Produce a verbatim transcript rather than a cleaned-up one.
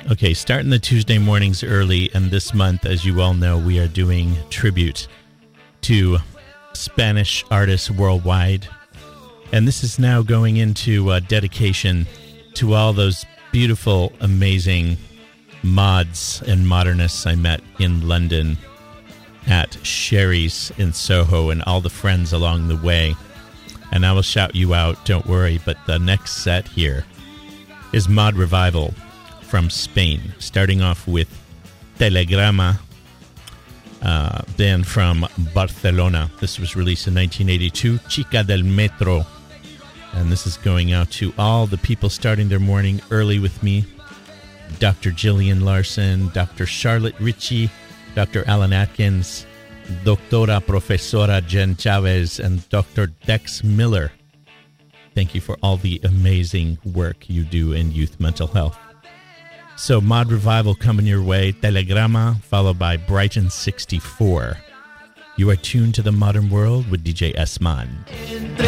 Okay, starting the Tuesday mornings early, and this month, as you all know, we are doing tribute to Spanish artists worldwide. And this is now going into uh, dedication to all those beautiful, amazing mods and modernists I met in London at Sherry's in Soho and all the friends along the way. And I will shout you out, don't worry, but the next set here is Mod Revival from Spain, starting off with Telegrama, uh, band from Barcelona. This was released in nineteen eighty-two, Chica del Metro. And this is going out to all the people starting their morning early with me. Doctor Gillian Larson, Doctor Charlotte Ritchie, Doctor Alan Atkins, Doctora Profesora Jen Chavez, and Doctor Dex Miller. Thank you for all the amazing work you do in youth mental health. So, Mod Revival coming your way, Telegrama, followed by Brighton sixty-four. You are tuned to the modern world with D J S-Man.